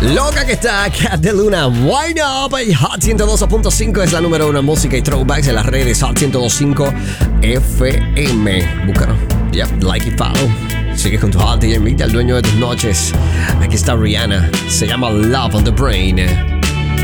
Loca que está Cat de Luna. Wind Up. Hot 102.5 es la número uno en música y throwbacks en las redes. Hot 102.5 FM. Búscalo. Yep, like y follow. Sigue con tu Hot DJ, invita al dueño de tus noches. Aquí está Rihanna. Se llama Love on the Brain.